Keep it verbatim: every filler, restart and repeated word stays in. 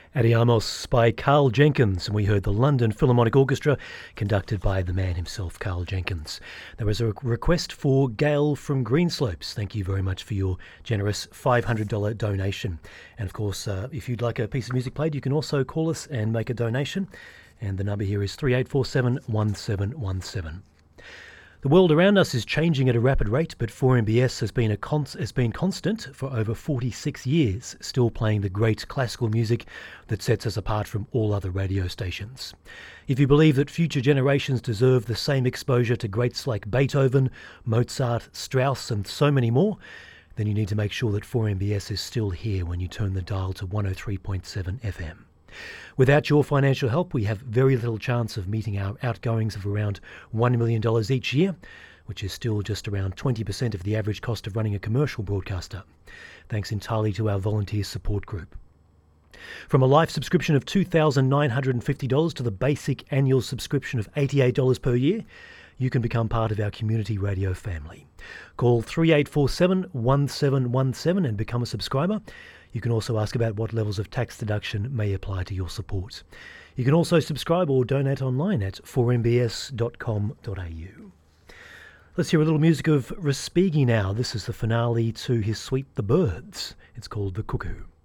Adiamos by Carl Jenkins, and we heard the London Philharmonic Orchestra conducted by the man himself, Carl Jenkins. There was a request for Gail from Greenslopes. Thank you very much for your generous five hundred dollars donation. And of course, uh, if you'd like a piece of music played, you can also call us and make a donation. And the number here is three eight four seven, one seven one seven. The world around us is changing at a rapid rate, but four M B S has been, a con- has been constant for over forty-six years, still playing the great classical music that sets us apart from all other radio stations. If you believe that future generations deserve the same exposure to greats like Beethoven, Mozart, Strauss and so many more, then you need to make sure that four M B S is still here when you turn the dial to one oh three point seven F M. Without your financial help, we have very little chance of meeting our outgoings of around one million dollars each year, which is still just around twenty percent of the average cost of running a commercial broadcaster, thanks entirely to our volunteer support group. From a life subscription of two thousand nine hundred fifty dollars to the basic annual subscription of eighty-eight dollars per year, you can become part of our community radio family. Call three eight four seven, one seven one seven and become a subscriber. You can also ask about what levels of tax deduction may apply to your support. You can also subscribe or donate online at four m b s dot com dot a u. Let's hear a little music of Respighi now. This is the finale to his suite The Birds. It's called The Cuckoo.